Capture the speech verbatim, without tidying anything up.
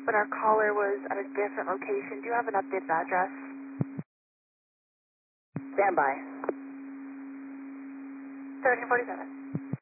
when our caller was at a different location. Do you have an updated address? Stand by. thirteen forty-seven.